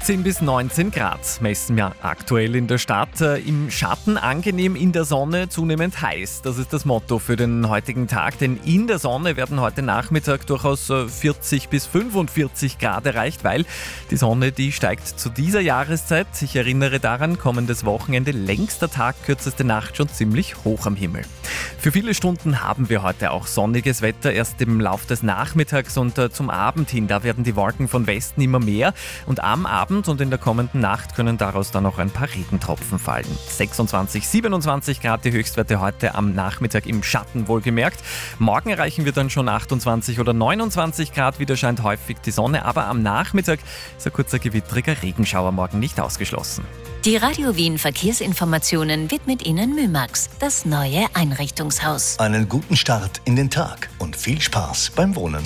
18 bis 19 Grad messen wir aktuell in der Stadt. Im Schatten angenehm, in der Sonne zunehmend heiß. Das ist das Motto für den heutigen Tag, denn in der Sonne werden heute Nachmittag durchaus 40 bis 45 Grad erreicht, weil die Sonne, die steigt zu dieser Jahreszeit. Ich erinnere daran, kommendes Wochenende längster Tag, kürzeste Nacht schon ziemlich hoch am Himmel. Für viele Stunden haben wir heute auch sonniges Wetter, erst im Lauf des Nachmittags und zum Abend hin. Da werden die Wolken von Westen immer mehr und am Abend und in der kommenden Nacht können daraus dann noch ein paar Regentropfen fallen. 26, 27 Grad die Höchstwerte heute am Nachmittag im Schatten wohlgemerkt. Morgen erreichen wir dann schon 28 oder 29 Grad, wieder scheint häufig die Sonne, aber am Nachmittag ist ein kurzer gewittriger Regenschauer morgen nicht ausgeschlossen. Die Radio Wien Verkehrsinformationen widmet Ihnen Mymax, das neue Einrichtungshaus. Einen guten Start in den Tag und viel Spaß beim Wohnen.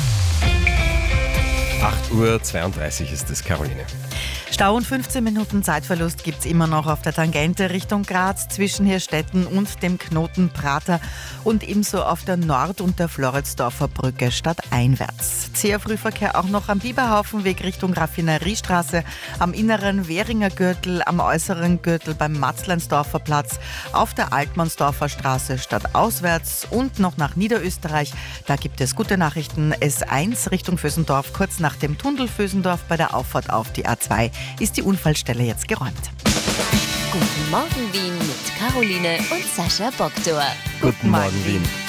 8:32 Uhr ist es, Caroline. Stau und 15 Minuten Zeitverlust gibt es immer noch auf der Tangente Richtung Graz zwischen Hirstetten und dem Knoten Prater und ebenso auf der Nord- und der Floridsdorfer Brücke stadteinwärts. Zäher Frühverkehr auch noch am Biberhaufenweg Richtung Raffineriestraße, am inneren Währinger Gürtel, am äußeren Gürtel beim Matzleinsdorfer Platz, auf der Altmannsdorfer Straße stadtauswärts und noch nach Niederösterreich. Da gibt es gute Nachrichten. S1 Richtung Vösendorf, kurz nach dem Tunnel Vösendorf bei der Auffahrt auf die A2 ist die Unfallstelle jetzt geräumt. Guten Morgen Wien mit Caroline und Sascha Bogdor. Guten Morgen, Wien.